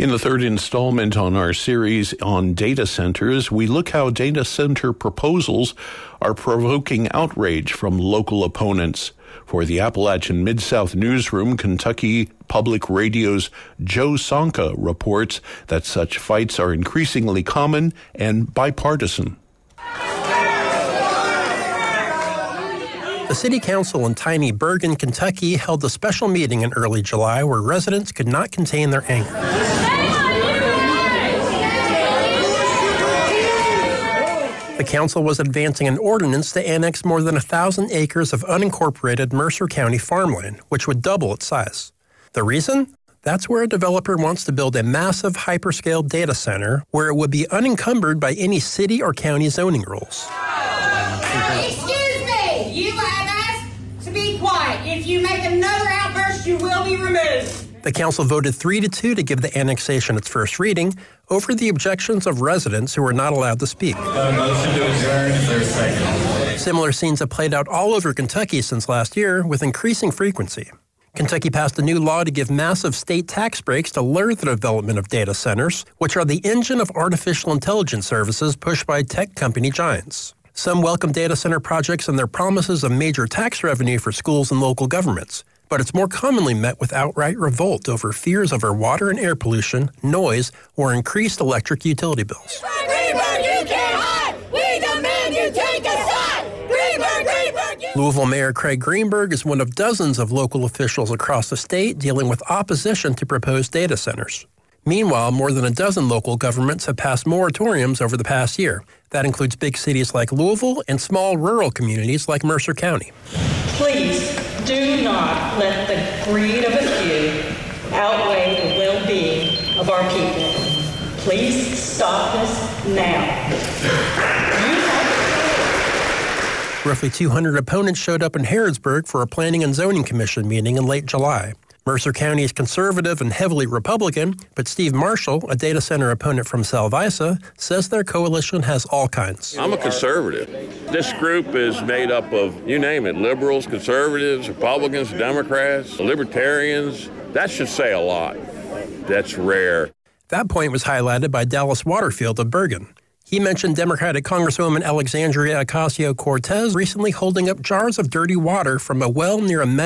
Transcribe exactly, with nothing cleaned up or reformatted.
In the third installment on our series on data centers, we look how data center proposals are provoking outrage from local opponents. For the Appalachian Mid-South Newsroom, Kentucky Public Radio's Joe Sonka reports that such fights are increasingly common and bipartisan. The City Council in tiny Bergen, Kentucky held a special meeting in early July where residents could not contain their anger. The council was advancing an ordinance to annex more than a thousand acres of unincorporated Mercer County farmland, which would double its size. The reason? That's where a developer wants to build a massive hyperscale data center where it would be unencumbered by any city or county zoning rules. Excuse me! You have asked to be quiet. If you make another outburst, you will be removed. The council voted three to two to give the annexation its first reading over the objections of residents who were not allowed to speak. A motion to adjourn, is there a second? Similar scenes have played out all over Kentucky since last year with increasing frequency. Kentucky passed a new law to give massive state tax breaks to lure the development of data centers, which are the engine of artificial intelligence services pushed by tech company giants. Some welcome data center projects and their promises of major tax revenue for schools and local governments, but it's more commonly met with outright revolt over fears over water and air pollution, noise, or increased electric utility bills. Greenberg, you can't hide! We demand you take a side! Greenberg, Greenberg, you... Louisville Mayor Craig Greenberg is one of dozens of local officials across the state dealing with opposition to proposed data centers. Meanwhile, more than a dozen local governments have passed moratoriums over the past year. That includes big cities like Louisville and small rural communities like Mercer County. Please do not let the greed of a few outweigh the well-being of our people. Please stop this now. You have Roughly two hundred opponents showed up in Harrodsburg for a Planning and Zoning Commission meeting in late July. Mercer County is conservative and heavily Republican, but Steve Marshall, a data center opponent from Salvisa, says their coalition has all kinds. I'm a conservative. This group is made up of, you name it, liberals, conservatives, Republicans, Democrats, libertarians. That should say a lot. That's rare. That point was highlighted by Dallas Waterfield of Bergen. He mentioned Democratic Congresswoman Alexandria Ocasio-Cortez recently holding up jars of dirty water from a well near a